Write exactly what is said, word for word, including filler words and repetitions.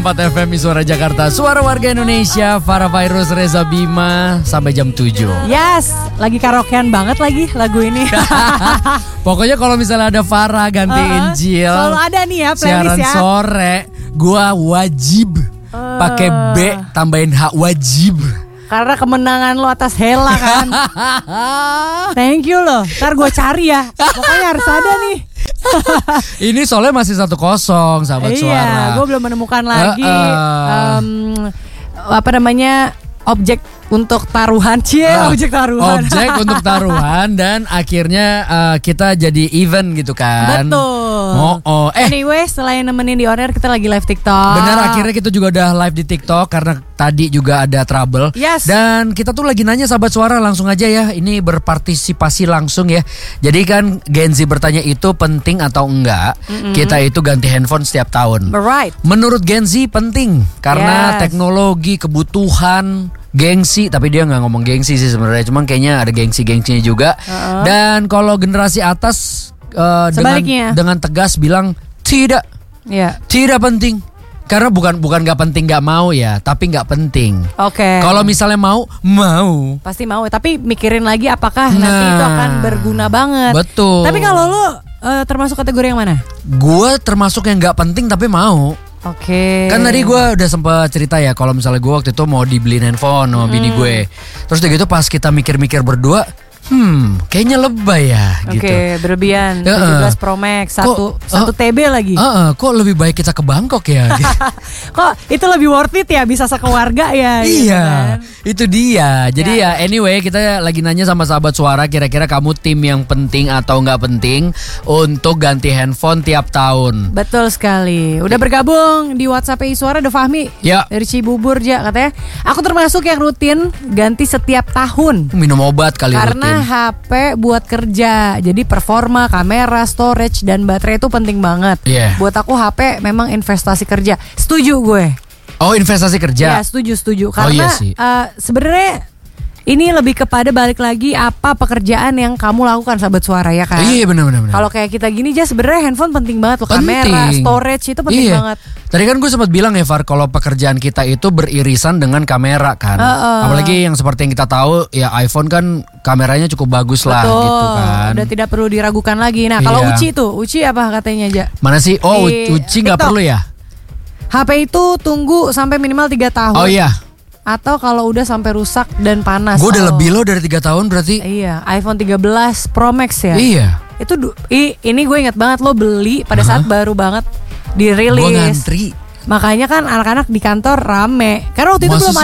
empat F M Suara Jakarta, suara warga Indonesia. Farah Virus, Reza Bima, sampai jam tujuh. Yes, lagi karaokean banget lagi lagu ini. Pokoknya kalau misalnya ada Farah gantiin uh-uh. Jill, selalu ada nih ya playlist siaran ya. sore, gua wajib uh. pakai B tambahin H, wajib. Karena kemenangan lo atas Hela kan. Thank you loh. Ntar gue cari ya. Pokoknya harus ada nih. Ini soalnya masih satu kosong, sahabat iya, suara. Iya, gue belum menemukan lagi uh, uh. Um, apa namanya objek untuk taruhan, cie, uh, objek taruhan. Objek untuk taruhan dan akhirnya uh, kita jadi event gitu kan. Betul. Oh, oh. Eh. Anyway, selain nemenin di on air, kita lagi live TikTok. Benar, akhirnya kita juga udah live di TikTok karena tadi juga ada trouble. Yes. Dan kita tuh lagi nanya sahabat suara, langsung aja ya. Ini berpartisipasi langsung ya. Jadi kan Gen Z bertanya itu penting atau enggak? Mm-hmm. Kita itu ganti handphone setiap tahun. Right. Menurut Gen Z penting karena yes. teknologi, kebutuhan, gengsi, tapi dia nggak ngomong gengsi sih sebenarnya, cuman kayaknya ada gengsi-gengsinya juga. Uh-uh. Dan kalau generasi atas uh, dengan dengan tegas bilang tidak, yeah. tidak penting. Karena bukan bukan nggak penting nggak mau ya, tapi nggak penting. Oke. Okay. Kalau misalnya mau, mau. Pasti mau, tapi mikirin lagi apakah nah, nanti itu akan berguna banget. Betul. Tapi kalau lu uh, termasuk kategori yang mana? Gue termasuk yang nggak penting tapi mau. Oke. Okay. Kan tadi gue udah sempat cerita ya kalau misalnya gue waktu itu mau dibeliin handphone sama hmm. bini gue. Terus udah gitu pas kita mikir-mikir berdua, hmm, kayaknya lebay ya gitu. Oke, okay, berlebihan. uh, tujuh belas Pro Max, satu, kok, satu uh, T B lagi. Uh, uh, kok lebih baik kita ke Bangkok ya? Gitu. Kok itu lebih worth it ya, bisa sekeluarga ya? Iya, gitu kan? Itu dia. Jadi ya. ya anyway kita lagi nanya sama sahabat suara, kira-kira kamu tim yang penting atau nggak penting untuk ganti handphone tiap tahun? Betul sekali. Udah bergabung di WhatsApp Suara ada Fahmi ya. Dari Cibubur ja, katanya aku termasuk yang rutin ganti setiap tahun. Minum obat kali karena rutin. H P buat kerja, jadi performa, kamera, storage, dan baterai itu penting banget. Yeah. Buat aku H P memang investasi kerja. Setuju gue. Oh, investasi kerja. Ya setuju setuju. Karena oh, iya sih. uh, sebenarnya ini lebih kepada balik lagi apa pekerjaan yang kamu lakukan sahabat suara ya kan. Iya benar-benar. Kalau kayak kita gini aja sebenarnya handphone penting banget loh. Kamera, storage itu penting iya. banget. Tadi kan gue sempat bilang ya Far, kalau pekerjaan kita itu beririsan dengan kamera kan. Uh, uh. Apalagi yang seperti yang kita tahu ya iPhone kan kameranya cukup bagus. Betul, lah gitu kan. Udah tidak perlu diragukan lagi. Nah kalau iya. Uci tuh, Uci apa katanya aja? Mana sih? Oh Di Uci nggak perlu ya? H P itu tunggu sampai minimal tiga tahun. Oh iya. Atau kalau udah sampai rusak dan panas. Gue udah oh. lebih loh dari tiga tahun berarti. Iya, iPhone tiga belas Pro Max ya. Iya. Itu i, ini gue ingat banget lo beli pada saat uh-huh. baru banget dirilis. Gue ngantri. Makanya kan anak-anak di kantor rame. Karena waktu itu Masa belum sih?